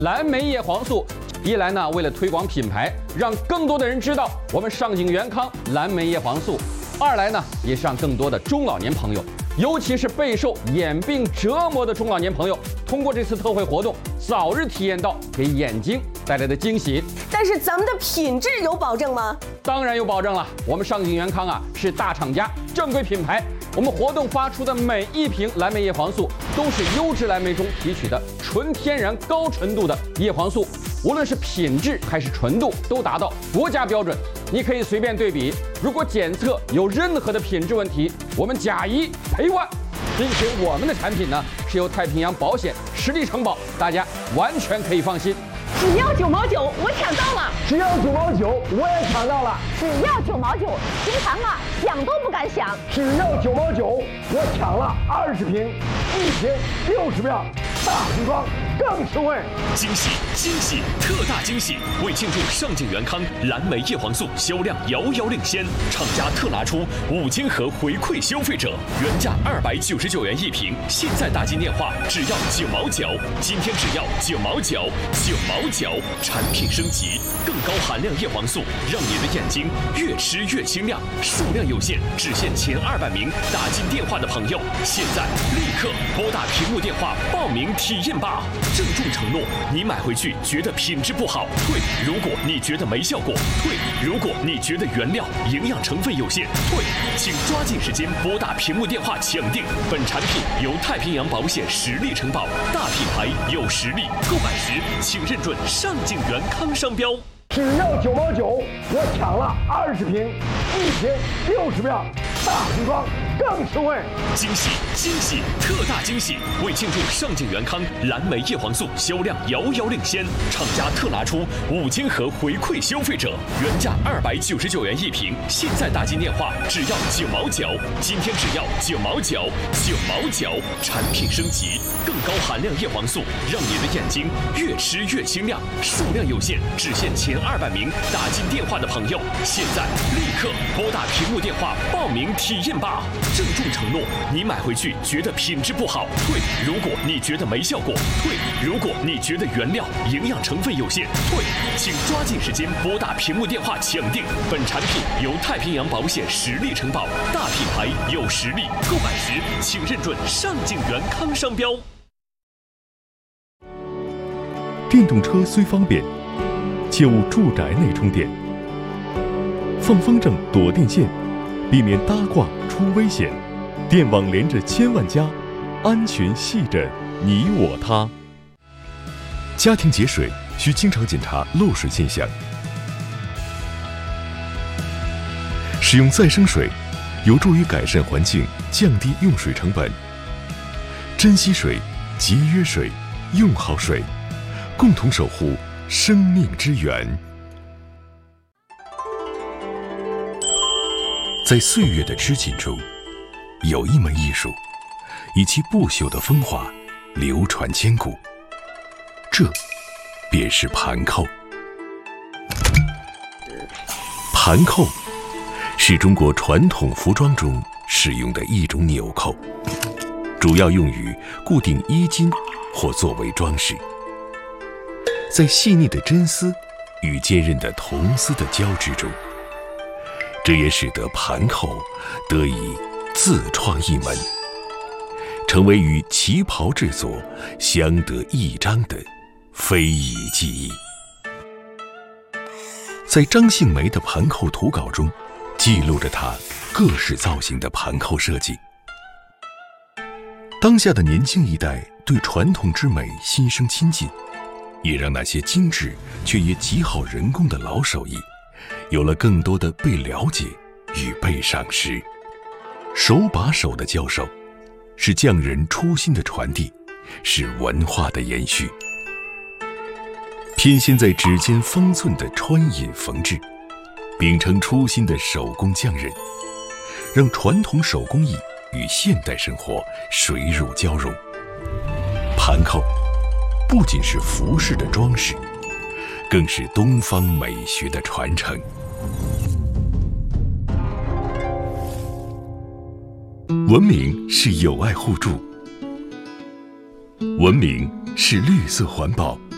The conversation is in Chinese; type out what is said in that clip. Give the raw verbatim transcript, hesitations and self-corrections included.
蓝莓叶黄素，一来呢，为了推广品牌，让更多的人知道我们上井元康蓝莓叶黄素；二来呢，也是让更多的中老年朋友，尤其是备受眼病折磨的中老年朋友，通过这次特惠活动，早日体验到给眼睛带来的惊喜。 但是咱们的品质有保证吗？ 当然有保证了，我们上井元康啊是大厂家，正规品牌。我们活动发出的每一瓶蓝莓叶黄素都是优质蓝莓中提取的纯天然高纯度的叶黄素，无论是品质还是纯度都达到国家标准。你可以随便对比，如果检测有任何的品质问题，我们假一赔万。并且我们的产品呢是由太平洋保险实力承保，大家完全可以放心。 只要九毛九，我抢到了！ 只要九毛九，我也抢到了！ 只要九毛九，平常啊想都不敢想。 只要九毛九，我抢了二十瓶，一瓶六十秒，大瓶装更实惠！ 惊喜惊喜特大惊喜！为庆祝上井元康蓝莓叶黄素销量遥遥领先，厂家特拿出五千盒回馈消费者，原价二百九十九元一瓶，现在打进电话只要九毛九，今天只要九毛九，九毛九，产品升级，更高含量叶黄素，让你的眼睛越吃越清亮。数量有限，只限前二百名打进电话的朋友，现在立刻拨打屏幕电话报名体验吧！郑重承诺，你买回去觉得品质不好退；如果你觉得没效果退；如果你觉得原料营养成分有限退。请抓紧时间拨打屏幕电话抢定。本产品由太平洋保险实力承保，大品牌有实力，购买时请认准上井元康商标。 只要九毛九，我抢了二十瓶，一瓶六十秒，大瓶装更实惠！ 惊喜惊喜特大惊喜！为庆祝上井元康蓝莓叶黄素销量遥遥领先，厂家特拿出五千盒回馈消费者，原价二百九十九元一瓶，现在打进电话只要九毛九，今天只要九毛九，九毛九，产品升级，更高含量叶黄素，让你的眼睛越吃越清亮。数量有限，只限前二百名打进电话的朋友，现在立刻拨打屏幕电话报名体验吧！郑重承诺，你买回去觉得品质不好退；如果你觉得没效果退；如果你觉得原料营养成分有限退。请抓紧时间拨打屏幕电话抢定。本产品由太平洋保险实力承保，大品牌有实力，购买时请认准上井元康商标。 电动车虽方便，切勿住宅内充电。放风筝躲电线，避免搭挂出危险。电网连着千万家，安全系着你我他。家庭节水需经常检查漏水现象。使用再生水，有助于改善环境，降低用水成本。珍惜水，节约水，用好水，共同守护生命之源。在岁月的织锦中，有一门艺术，以其不朽的风华流传千古，这便是盘扣。盘扣是中国传统服装中使用的一种纽扣，主要用于固定衣襟或作为装饰。在细腻的真丝与坚韧的铜丝的交织中，这也使得盘扣得以自创一门，成为与旗袍制作相得益彰的非遗技艺。在张杏梅的盘扣图稿中，记录着她各式造型的盘扣设计。当下的年轻一代对传统之美心生亲近，也让那些精致却也极好人工的老手艺有了更多的被了解与被赏识。手把手的教授，是匠人初心的传递，是文化的延续。偏心在指尖方寸的穿引缝制，秉承初心的手工匠人，让传统手工艺与现代生活水乳交融。盘扣不仅是服饰的装饰，更是东方美学的传承。文明是友爱互助，文明是绿色环保。